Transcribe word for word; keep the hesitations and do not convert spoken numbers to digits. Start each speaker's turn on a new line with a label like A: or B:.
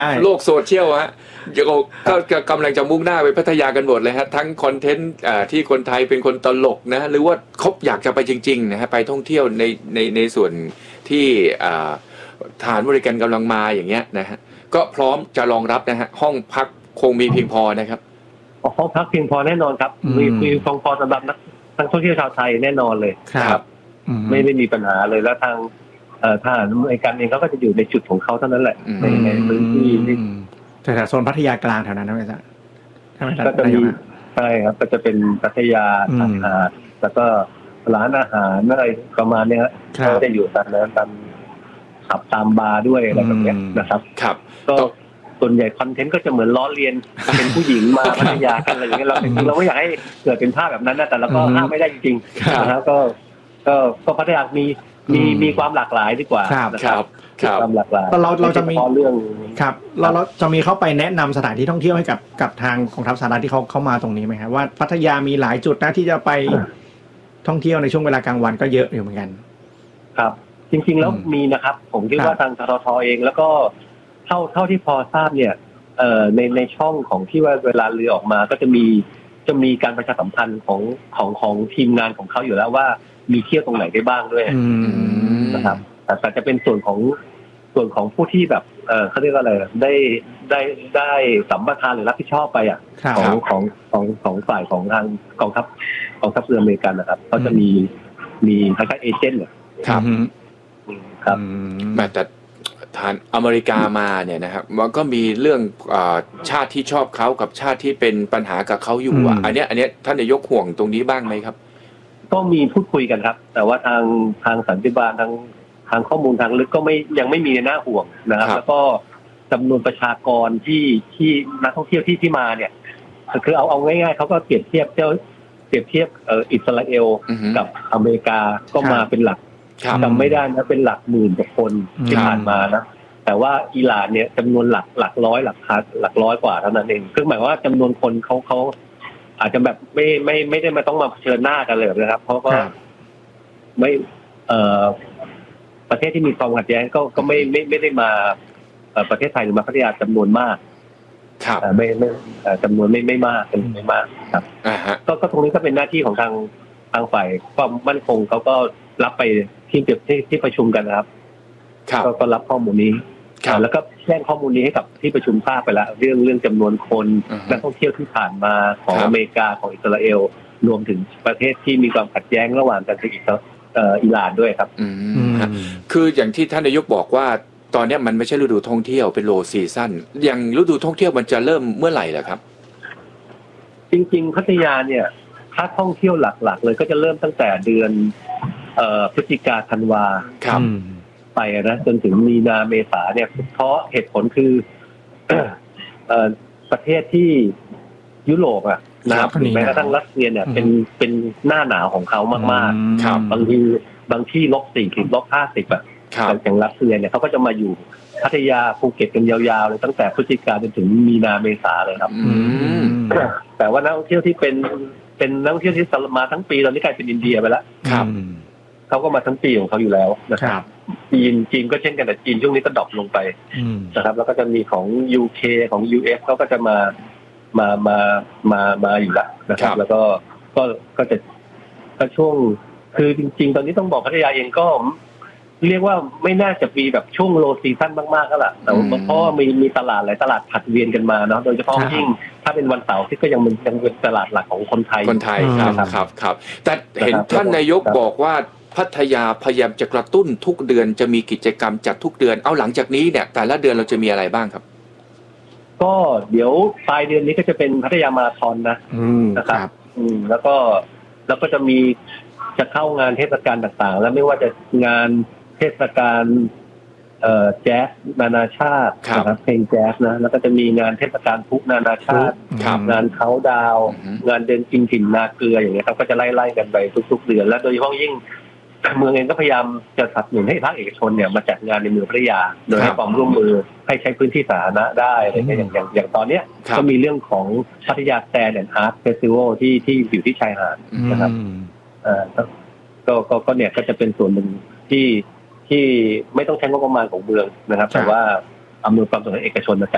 A: โลกโซเชียลฮะก็กำลังจะมุ่งหน้าไปพัทยากันหมดเลยฮะทั้งคอนเทนต์ที่คนไทยเป็นคนตลกนะหรือว่าเขาอยากจะไปจริงๆนะฮะไปท่องเที่ยวในในในส่วนที่ฐานบริการกำลังมาอย่างเงี้ยนะฮะก็พร้อมจะรองรับนะฮะห้องพักคงมีเพียงพอนะครับ
B: ห้องพักเพียงพอแน่นอนครับมีมีเพียงพอสำหรับนักท่องเที่ยวชาวไทยแน่นอนเลยครับไม่ได้มีปัญหาเลยแล้วทางทหารอเมริกันเองเขาก็จะอยู่ในจุดของเขาเท่านั้นแหละในในพื้นที่
C: แต่โซนพัทยากลางแถวนั้นนะไม่ใช่
B: ก็จะมีใช่ครับก็จะเป็นพัทยาทหารแล้วก็ร้านอาหารอะไรประมาณนี้ก็จะอยู่ตามนั้นตามขับตามบาร์ด้วยอะไรแบบนี้นะครับ
A: ครับ
B: ก็ส่วนใหญ่คอนเทนต์ก็จะเหมือนล้อเลียนเป็นผู้หญิงมาพัทยากันอะไรอย่างเงี้ยเราจริงๆเราไม่อยากให้เกิดเป็นภาพแบบนั้นนะแต่เราก็ห้ามไม่ได้จริงๆนะครับก็ก็ก็พัทยามีมีมีความหลากหลายดีกว่า
A: นะครับ
B: ความหลากหลาย
C: เราเราจะมี
B: เรื่อง
C: ครับเราเราจะมีเข้าไปแนะนำสถานที่ท่องเที่ยวให้กับกับทางกองทัพสหรัฐที่เขาเข้ามาตรงนี้ไหมครับว่าพัทยามีหลายจุดนะที่จะไปท่องเที่ยวในช่วงเวลากลางวันก็เยอะอยู่เหมือนกัน
B: ครับจริงๆแล้วมีนะครับผมคิดว่าทางทททเองแล้วก็เท่าเท่าที่พอทราบเนี่ยเอ่อในในช่องของที่ว่าเวลาเรือออกมาก็จะมีจะมีการประชาสัมพันธ์ของของของทีมงานของเขาอยู่แล้วว่ามีเที่ยวตรงไหนได้บ้างด้วยนะครับแต่จะเป็นส่วนของส่วนของผู้ที่แบบเออเขาเรียกว่าอะไรได้ได้ได้สัมปทานหรือรับผิดชอบไปอ่ะของของของของฝ่ายของทางกองทัพกองทัพเรืออเมริกันนะครับเขาจะมีมีคล้ายๆเอเจนต์เนี่ย
A: ครับ
B: ครับ
A: แต่ทางอเมริกามาเนี่ยนะครับมันก็มีเรื่องชาติที่ชอบเขากับชาติที่เป็นปัญหากับเขาอยู่อ่ะอันเนี้ยอันเนี้ยท่านนายกห่วงตรงนี้บ้างไหมครับ
B: ก็มีพูดคุยกันครับแต่ว่าทางทางสันติบาลทางทางข้อมูลทางลึกก็ไม่ยังไม่มีในหน้าห่วงนะครับแล้วก็จำนวนประชากรที่ที่นักท่องเที่ยวที่ที่มาเนี่ยคือเอาเอาง่ายๆเขาก็เปรียบเทียบเจ้าเปรียบเทียบเอ่ออิสราเอลกับอเมริกาก็มาเป็นหลักจำไม่ได้นะเป็นหลักหมื่นกว่าคนที่ผ่านมานะแต่ว่าอิหร่านเนี่ยจำนวนหลักหลักร้อยหลักพันหลักร้อยกว่าเท่านั้นเองคือหมายว่าจำนวนคนเขาเขาอาจจะแบบไม่ไม่ไม่ได้มาต้องมาเผชิญหน้ากันเลยนะครับเพราะก็ไม่เอ่อประเทศที่มีความขัดแย้งก็ก็ไม่ไม่ไม่ได้มาประเทศไทยหรือมาพัทยาจำนวนมาก
A: ครับ
B: ไม่ไม่จำนวนไม่ไม่มากเป็นไม่มากครับก็ก็ตรงนี้ก็เป็นหน้าที่ของทางทางฝ่ายความมั่นคงเขาก็รับไปที่ที่ที่ประชุมกันนะครับก็ก็รับข้อมูลนี้แล้วก็แจ้งข้อมูลนี้ให้กับที่ประชุมทราบไปแล้วเรื่องเรื่องจำนวนคนนักท่องเที่ยวที่ผ่านมาของอเมริกาของอิสราเอลรวมถึงประเทศที่มีความขัดแย้งระหว่างกันกับอิหร่านด้วยครับ
A: คืออย่างที่ท่านนายกบอกว่าตอนนี้มันไม่ใช่ฤดูท่องเที่ยวเป็นโลซีซั่นอย่างฤดูท่องเที่ยวมันจะเริ่มเมื่อไหร่ล่ะครับ
B: จริงๆพัทยาเนี่ยถ้าท่องเที่ยวหลักๆเลยก็จะเริ่มตั้งแต่เดือนพฤศจิกาธันวาไปนะจนถึงมีนาเมษาเนี่ยเพราะเหตุผลคือประเทศที่ยุโรปอ่ะนะครับแม้กระทั่งรัสเซียเนี่ยเป็นเป็นหน้าหนาวของเขามากๆบางทีบางที่ลบสี่สิบลบห้าสิบอ่ะอย่างรัสเซียเนี่ยเขาก็จะมาอยู่พัทยาภูเก็ตกันยาวๆเลยตั้งแต่พฤศจิกาจนถึงมีนาเมษาเลยครับแต่ว่านักท่องเที่ยวที่เป็นเป็นนักท่องเที่ยวที่มาทั้งปีตอนนี้กลายเป็นอินเดียไปแล้วเขาก็มาทั้งปีของเขาอยู่แล้วนะครับจีนจีนก็เช่นกันแต่จีนช่วงนี้ก็ดรอปลงไปนะครับแล้วก็จะมีของ ยู เค ของ ยู เอส เขาก็จะมามามามามาอยู่แล้วนะครับแล้วก็ก็ก็จะก็ช่วงคือจริงๆตอนนี้ต้องบอกพัทยาเองก็เรียกว่าไม่น่าจะมีแบบช่วงโลซีซั่นมากๆก็แหละแต่เพราะมีมีตลาดหลายตลาดผัดเวียนกันมาเนาะโดยเฉพาะยิ่งถ้าเป็นวันเสาร์ที่ก็ยังเป็นยังเป็นตลาดหลักของคนไทย
A: คนไทยครับครับครับแต่เห็นท่านนายกบอกว่าพัทยาพยายามจะกระตุ้นทุกเดือนจะมีกิจกรรมจัดทุกเดือนเอาหลังจากนี้เนี่ยแต่ละเดือนเราจะมีอะไรบ้างครับ
B: ก็เดี๋ยวปลายเดือนนี้ก็จะเป็นพัทยามาราธอนนะนะครับอืมแล้วก็แล้วก็จะมีจะเข้างานเทศกาลต่างๆแล้วไม่ว่าจะงานเทศกาลเอ่อแจ๊สนานาชาตินะครับเพลงแจ๊สนะแล้วก็จะมีงานเทศกาลพลุนานาชาติงานเค้าดาวงานเดินกินถิ่นนาเกลืออย่างเงี้ยครับก็จะไล่ๆกันไปทุกๆเดือนและโดยเฉพาะยิ่งเมืองเองก็พยายามจะสนับสนุนให้ภาคเอกชนเนี่ยมาจัดงานในเมืองพัทยาโดยให้ความร่วมมือให้ใช้พื้นที่สาธารณะได้อะไรอย่างอย่างอย่างอย่างตอนเนี้ยก็มีเรื่องของพัทยาแซนด์แอนด์อาร์ตเฟสติวัลที่ที่อยู่ที่ชายหาดนะครับอ่าก็ก็ก็เนี่ยก็จะเป็นส่วนหนึ่งที่ที่ไม่ต้องใช้งบประมาณของเมืองนะครับแต่ว่าอำนวยความสะดวกให้เอกชนมาจัด